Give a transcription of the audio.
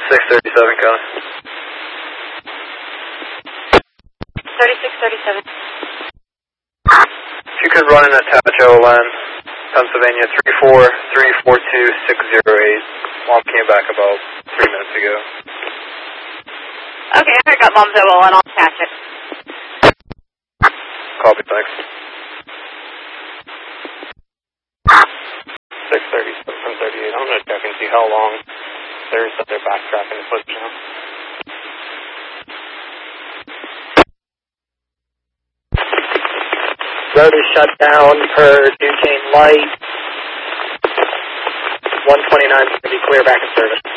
637, Connie. 3637. If you could run in at Tapacho line, Pennsylvania 34342-608. Mom came back about 3 minutes ago. Okay, I pick up Mom's OL and I'll catch it. Copy, thanks. 637 from 38. I'm going to check and see how long there's that they're backtracking the foot jump. Road is shut down per Duquesne Light. 129 is going to be clear back in service.